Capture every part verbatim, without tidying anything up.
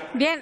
Bien.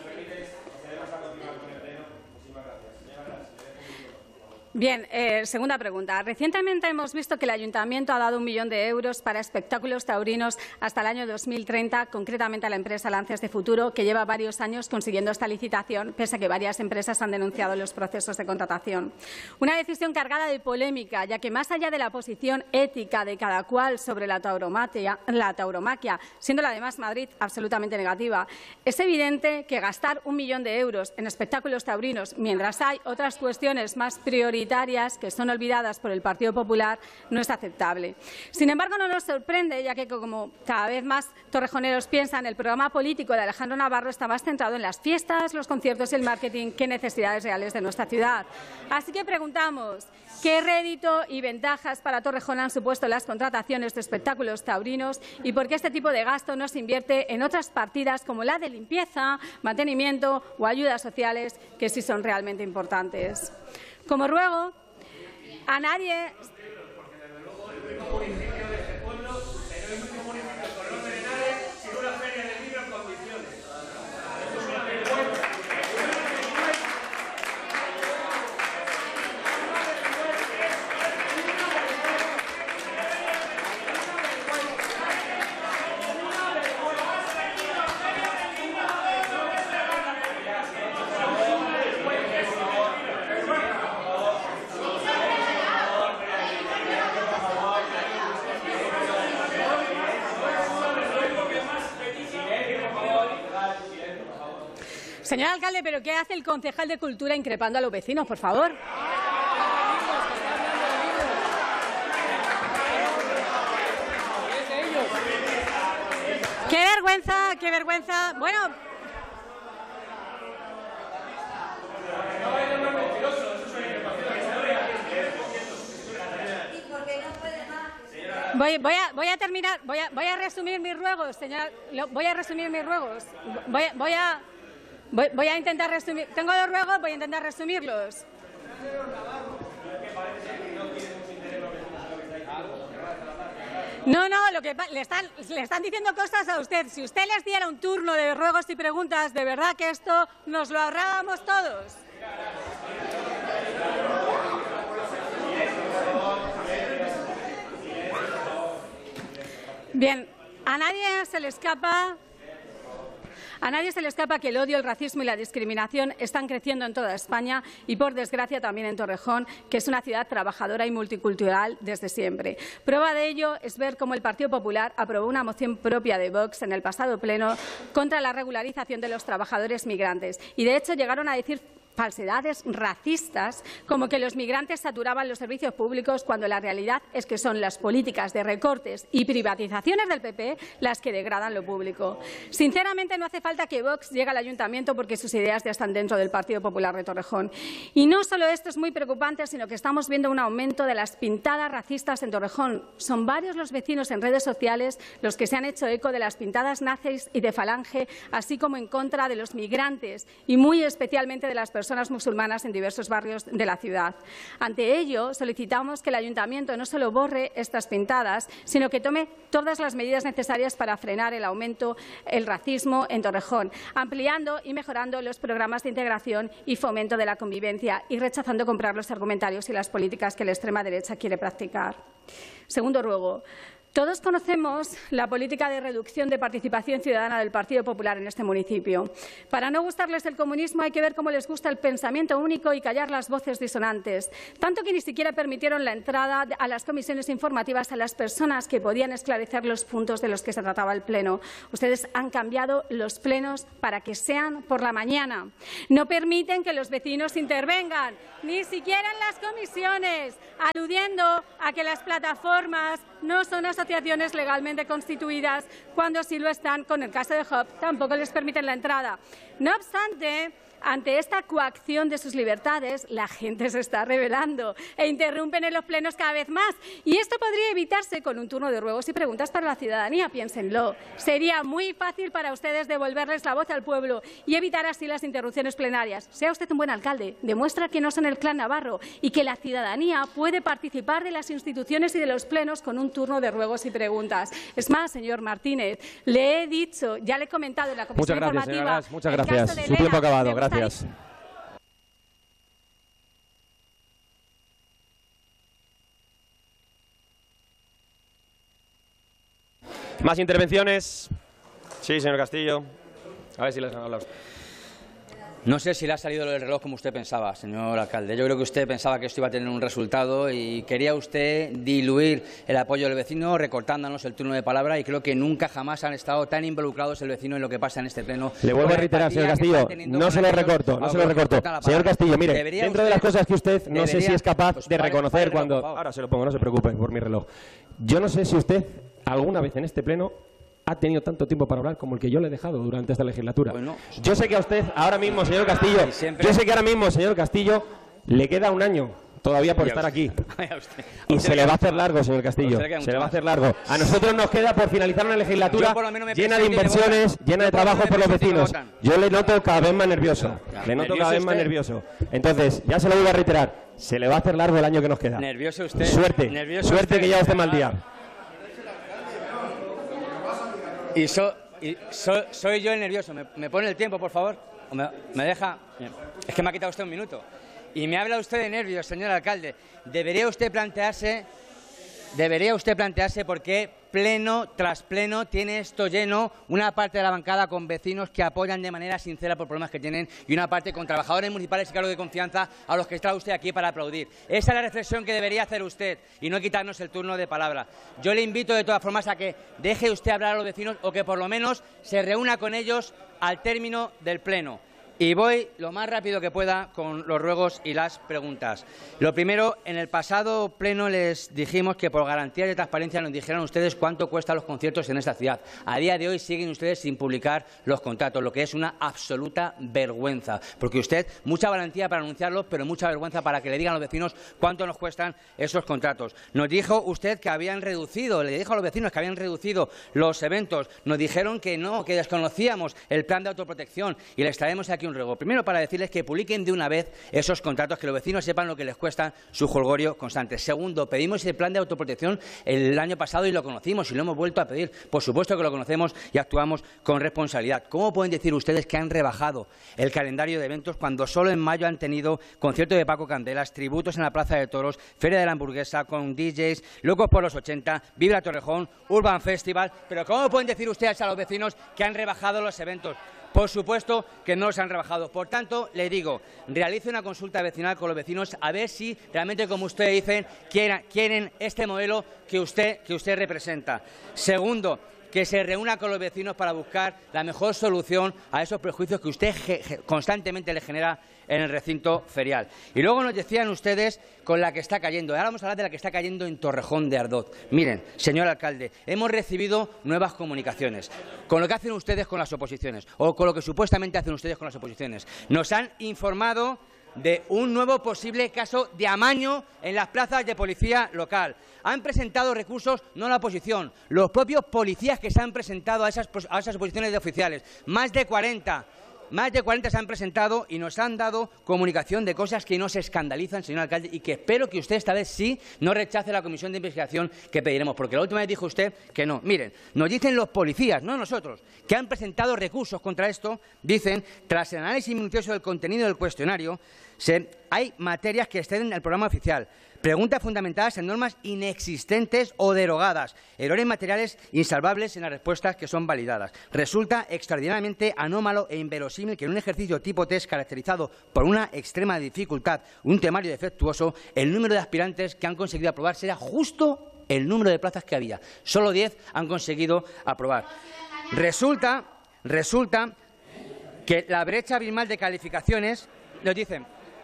Bien, eh, segunda pregunta. Recientemente hemos visto que el Ayuntamiento ha dado un millón de euros para espectáculos taurinos hasta el año dos mil treinta, concretamente a la empresa Lances de Futuro, que lleva varios años consiguiendo esta licitación, pese a que varias empresas han denunciado los procesos de contratación. Una decisión cargada de polémica, ya que más allá de la posición ética de cada cual sobre la tauromaquia, la tauromaquia, siendo la de Más Madrid absolutamente negativa, es evidente que gastar un millón de euros en espectáculos taurinos, mientras hay otras cuestiones más prioritarias que son olvidadas por el Partido Popular, no es aceptable. Sin embargo, no nos sorprende, ya que, como cada vez más torrejoneros piensan, el programa político de Alejandro Navarro está más centrado en las fiestas, los conciertos y el marketing que necesidades reales de nuestra ciudad. Así que preguntamos, ¿qué rédito y ventajas para Torrejón han supuesto las contrataciones de espectáculos taurinos y por qué este tipo de gasto no se invierte en otras partidas como la de limpieza, mantenimiento o ayudas sociales, que sí son realmente importantes? Como ruego, a nadie. Señor alcalde, ¿pero qué hace el concejal de Cultura increpando a los vecinos, por favor? ¡Qué vergüenza, qué vergüenza! Bueno. Voy, voy, a, voy a terminar, voy a, voy a resumir mis ruegos, señor. Voy a resumir mis ruegos. Voy, voy a... Voy, voy a intentar resumir. Tengo dos ruegos, voy a intentar resumirlos. No, no, lo que le están, le están diciendo cosas a usted. Si usted les diera un turno de ruegos y preguntas, de verdad que esto nos lo ahorrábamos todos. Bien, a nadie se le escapa. A nadie se le escapa que el odio, el racismo y la discriminación están creciendo en toda España y, por desgracia, también en Torrejón, que es una ciudad trabajadora y multicultural desde siempre. Prueba de ello es ver cómo el Partido Popular aprobó una moción propia de Vox en el pasado pleno contra la regularización de los trabajadores migrantes y, de hecho, llegaron a decir falsedades racistas, como que los migrantes saturaban los servicios públicos, cuando la realidad es que son las políticas de recortes y privatizaciones del P P las que degradan lo público. Sinceramente, no hace falta que Vox llegue al ayuntamiento, porque sus ideas ya están dentro del Partido Popular de Torrejón. Y no solo esto es muy preocupante, sino que estamos viendo un aumento de las pintadas racistas en Torrejón. Son varios los vecinos en redes sociales los que se han hecho eco de las pintadas nazis y de Falange, así como en contra de los migrantes y muy especialmente de las personas personas musulmanas en diversos barrios de la ciudad. Ante ello, solicitamos que el Ayuntamiento no solo borre estas pintadas, sino que tome todas las medidas necesarias para frenar el aumento del racismo en Torrejón, ampliando y mejorando los programas de integración y fomento de la convivencia y rechazando comprar los argumentarios y las políticas que la extrema derecha quiere practicar. Segundo ruego. Todos conocemos la política de reducción de participación ciudadana del Partido Popular en este municipio. Para no gustarles el comunismo hay que ver cómo les gusta el pensamiento único y callar las voces disonantes, tanto que ni siquiera permitieron la entrada a las comisiones informativas a las personas que podían esclarecer los puntos de los que se trataba el Pleno. Ustedes han cambiado los plenos para que sean por la mañana. No permiten que los vecinos intervengan, ni siquiera en las comisiones, aludiendo a que las plataformas no son asociaciones legalmente constituidas, cuando sí lo están. Con el caso de Hop tampoco les permiten la entrada. No obstante, ante esta coacción de sus libertades, la gente se está rebelando e interrumpen en los plenos cada vez más. Y esto podría evitarse con un turno de ruegos y preguntas para la ciudadanía. Piénsenlo. Sería muy fácil para ustedes devolverles la voz al pueblo y evitar así las interrupciones plenarias. Sea usted un buen alcalde, demuestra que no son el clan Navarro y que la ciudadanía puede participar de las instituciones y de los plenos con un turno de ruegos y preguntas. Es más, señor Martínez, le he dicho, ya le he comentado en la comisión muchas gracias, informativa. Señora, muchas gracias. Su tiempo acabado. Gracias. ¿Más intervenciones? Sí, señor Castillo. A ver si les han hablado. No sé si le ha salido lo del reloj como usted pensaba, señor alcalde. Yo creo que usted pensaba que esto iba a tener un resultado y quería usted diluir el apoyo del vecino recortándonos el turno de palabra, y creo que nunca jamás han estado tan involucrados el vecino en lo que pasa en este pleno. Le vuelvo a reiterar, señor Castillo, no se lo recorto, no se lo recorto. Señor Castillo, mire, dentro de las cosas que usted no sé si es capaz de reconocer cuando... Ahora se lo pongo, no se preocupe por mi reloj. Yo no sé si usted alguna vez en este pleno ha tenido tanto tiempo para hablar como el que yo le he dejado durante esta legislatura. Bueno, yo sé que a usted ahora mismo, señor Castillo, yo sé que ahora mismo, señor Castillo, le queda un año todavía por estar aquí. Y se le va a hacer largo, señor Castillo, se le va a hacer largo. A nosotros nos queda por finalizar una legislatura llena de inversiones, llena de trabajo por los vecinos. Yo le noto cada vez más nervioso, le noto cada vez más nervioso. Entonces, ya se lo vuelvo a reiterar, se le va a hacer largo el año que nos queda. Nervioso usted. Suerte, suerte que ya esté mal día. Y, so, y so, soy yo el nervioso. ¿Me, me pone el tiempo, por favor? ¿O me, me deja? Es que me ha quitado usted un minuto. Y me habla usted de nervios, señor alcalde. Debería usted plantearse, debería usted plantearse por qué pleno tras pleno tiene esto lleno, una parte de la bancada con vecinos que apoyan de manera sincera por problemas que tienen y una parte con trabajadores municipales y cargos de confianza a los que está usted aquí para aplaudir. Esa es la reflexión que debería hacer usted y no quitarnos el turno de palabra. Yo le invito de todas formas a que deje usted hablar a los vecinos o que por lo menos se reúna con ellos al término del pleno. Y voy lo más rápido que pueda con los ruegos y las preguntas. Lo primero, en el pasado pleno les dijimos que por garantía de transparencia nos dijeran ustedes cuánto cuestan los conciertos en esta ciudad. A día de hoy siguen ustedes sin publicar los contratos, lo que es una absoluta vergüenza. Porque usted, mucha valentía para anunciarlo, pero mucha vergüenza para que le digan a los vecinos cuánto nos cuestan esos contratos. Nos dijo usted que habían reducido, le dijo a los vecinos que habían reducido los eventos. Nos dijeron que no, que desconocíamos el plan de autoprotección y les traemos aquí un ruego. Primero, para decirles que publiquen de una vez esos contratos, que los vecinos sepan lo que les cuesta su jolgorio constante. Segundo, pedimos ese plan de autoprotección el año pasado y lo conocimos y lo hemos vuelto a pedir. Por supuesto que lo conocemos y actuamos con responsabilidad. ¿Cómo pueden decir ustedes que han rebajado el calendario de eventos cuando solo en mayo han tenido concierto de Paco Candelas, tributos en la Plaza de Toros, Feria de la Hamburguesa con D Js, Locos por los ochenta, Vibra Torrejón, Urban Festival? Pero ¿cómo pueden decir ustedes a los vecinos que han rebajado los eventos? Por supuesto que no se han rebajado. Por tanto, le digo, realice una consulta vecinal con los vecinos a ver si realmente, como usted dice, quieren, quieren este modelo que usted, que usted representa. Segundo, que se reúna con los vecinos para buscar la mejor solución a esos prejuicios que usted constantemente le genera en el recinto ferial. Y luego nos decían ustedes con la que está cayendo. Ahora vamos a hablar de la que está cayendo en Torrejón de Ardot. Miren, señor alcalde, hemos recibido nuevas comunicaciones con lo que hacen ustedes con las oposiciones o con lo que supuestamente hacen ustedes con las oposiciones. Nos han informado de un nuevo posible caso de amaño en las plazas de policía local. Han presentado recursos, no la oposición, los propios policías que se han presentado a esas, a esas oposiciones de oficiales. Más de cuarenta. Más de cuarenta se han presentado y nos han dado comunicación de cosas que nos escandalizan, señor alcalde, y que espero que usted esta vez sí no rechace la comisión de investigación que pediremos, porque la última vez dijo usted que no. Miren, nos dicen los policías, no nosotros, que han presentado recursos contra esto. Dicen, tras el análisis minucioso del contenido del cuestionario, se, hay materias que exceden el programa oficial. Preguntas fundamentadas en normas inexistentes o derogadas. Errores materiales insalvables en las respuestas que son validadas. Resulta extraordinariamente anómalo e inverosímil que en un ejercicio tipo test caracterizado por una extrema dificultad, un temario defectuoso, el número de aspirantes que han conseguido aprobar será justo el número de plazas que había. Solo diez han conseguido aprobar. Resulta, resulta que la brecha abismal de calificaciones, nos dicen,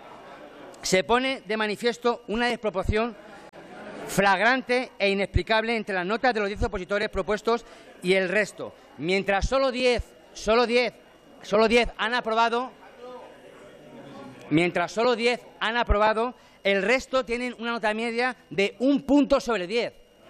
se pone de manifiesto una desproporción flagrante e inexplicable entre las notas de los diez opositores propuestos y el resto. Mientras solo diez, solo diez, solo diez han aprobado, mientras solo diez han aprobado, el resto tienen una nota media de un punto sobre diez.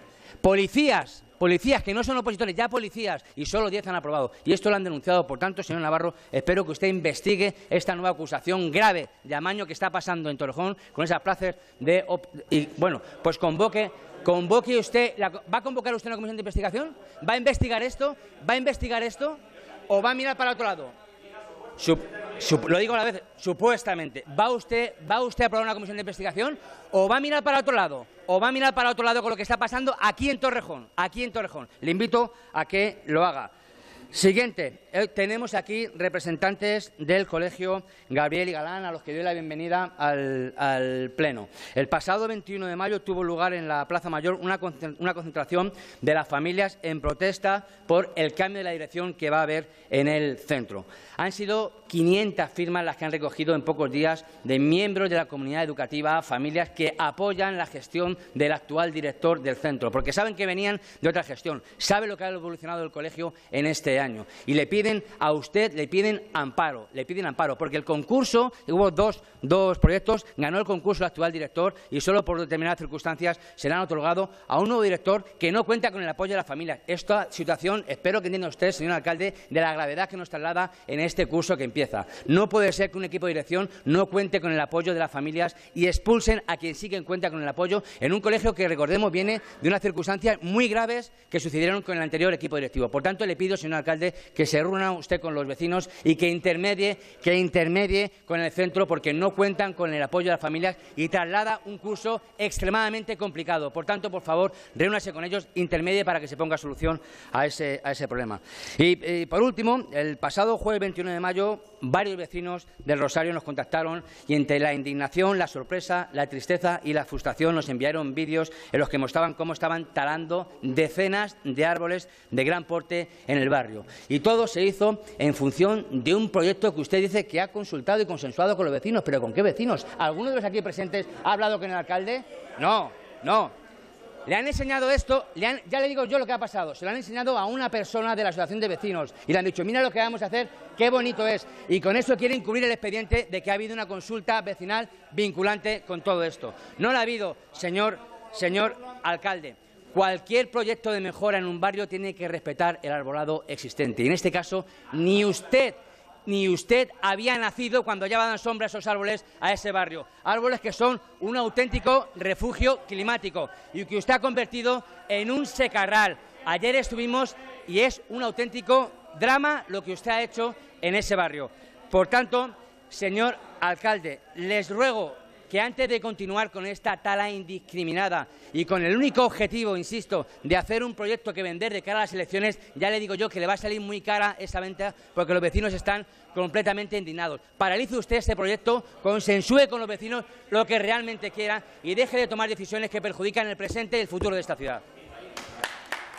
Policías, policías que no son opositores, ya policías, y solo diez han aprobado. Y esto lo han denunciado. Por tanto, señor Navarro, espero que usted investigue esta nueva acusación grave de amaño que está pasando en Torrejón con esas plazas de... Y, bueno, pues convoque... Convoque usted, la, ¿va a convocar usted una comisión de investigación? ¿Va a investigar esto? ¿Va a investigar esto? ¿O va a mirar para otro lado? Sup, sup, lo digo a la vez, supuestamente. ¿Va usted, ¿Va usted a aprobar una comisión de investigación? ¿O va a mirar para otro lado? ¿O va a mirar para otro lado con lo que está pasando aquí en Torrejón? Aquí en Torrejón. Le invito a que lo haga. Siguiente, eh, tenemos aquí representantes del Colegio Gabriel y Galán, a los que doy la bienvenida al, al Pleno. El pasado veintiuno de mayo tuvo lugar en la Plaza Mayor una, una concentración de las familias en protesta por el cambio de la dirección que va a haber en el centro. Han sido quinientas firmas las que han recogido en pocos días de miembros de la comunidad educativa, familias que apoyan la gestión del actual director del centro, porque saben que venían de otra gestión, saben lo que ha evolucionado el colegio en este año. Y le piden a usted, le piden amparo, le piden amparo, porque el concurso, hubo dos, dos proyectos, ganó el concurso el actual director y solo por determinadas circunstancias serán otorgados a un nuevo director que no cuenta con el apoyo de las familias. Esta situación, espero que entienda usted, señor alcalde, de la gravedad que nos traslada en este curso que empieza. No puede ser que un equipo de dirección no cuente con el apoyo de las familias y expulsen a quien sí que cuenta con el apoyo en un colegio que, recordemos, viene de unas circunstancias muy graves que sucedieron con el anterior equipo directivo. Por tanto, le pido, señor alcalde, que se reúna usted con los vecinos y que intermedie, que intermedie con el centro, porque no cuentan con el apoyo de las familias y traslada un curso extremadamente complicado. Por tanto, por favor, reúnase con ellos, intermedie para que se ponga solución a ese, a ese problema. Y, y por último, el pasado jueves veintiuno de mayo, varios vecinos del Rosario nos contactaron y entre la indignación, la sorpresa, la tristeza y la frustración nos enviaron vídeos en los que mostraban cómo estaban talando decenas de árboles de gran porte en el barrio. Y todo se hizo en función de un proyecto que usted dice que ha consultado y consensuado con los vecinos. ¿Pero con qué vecinos? ¿Alguno de los aquí presentes ha hablado con el alcalde? No, no. Le han enseñado esto, le han, ya le digo yo lo que ha pasado, se lo han enseñado a una persona de la asociación de vecinos y le han dicho, mira lo que vamos a hacer, qué bonito es. Y con eso quieren cubrir el expediente de que ha habido una consulta vecinal vinculante con todo esto. No la ha habido, señor, señor alcalde. Cualquier proyecto de mejora en un barrio tiene que respetar el arbolado existente. Y en este caso, ni usted... ni usted había nacido cuando ya dan sombra esos árboles a ese barrio. Árboles que son un auténtico refugio climático y que usted ha convertido en un secarral. Ayer estuvimos y es un auténtico drama lo que usted ha hecho en ese barrio. Por tanto, señor alcalde, les ruego que antes de continuar con esta tala indiscriminada y con el único objetivo, insisto, de hacer un proyecto que vender de cara a las elecciones, ya le digo yo que le va a salir muy cara esa venta porque los vecinos están completamente indignados. Paralice usted este proyecto, consensúe con los vecinos lo que realmente quiera y deje de tomar decisiones que perjudican el presente y el futuro de esta ciudad.